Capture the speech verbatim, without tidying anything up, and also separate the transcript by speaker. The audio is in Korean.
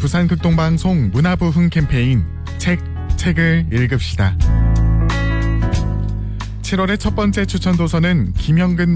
Speaker 1: 부산극동방송 문화부흥 캠페인 책, 책을 읽읍시다. 칠월의 첫 번째 추천 도서는 김형근